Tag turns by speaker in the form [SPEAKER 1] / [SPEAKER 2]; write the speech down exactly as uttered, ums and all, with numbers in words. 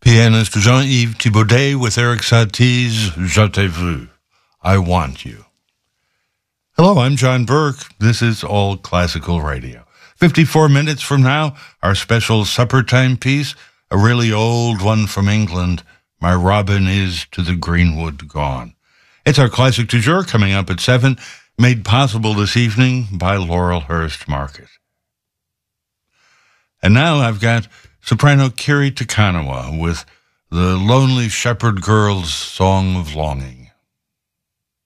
[SPEAKER 1] Pianist Jean-Yves Thibaudet with Eric Satie's Je t'ai vu, I Want You. Hello, I'm John Burke. This is All Classical Radio. fifty-four minutes from now, our special supper time piece, a really old one from England, My Robin Is to the Greenwood Gone. It's our classic du jour coming up at seven, made possible this evening by Laurelhurst Market. And now I've got soprano Kiri Takanawa with the Lonely Shepherd Girl's Song of Longing.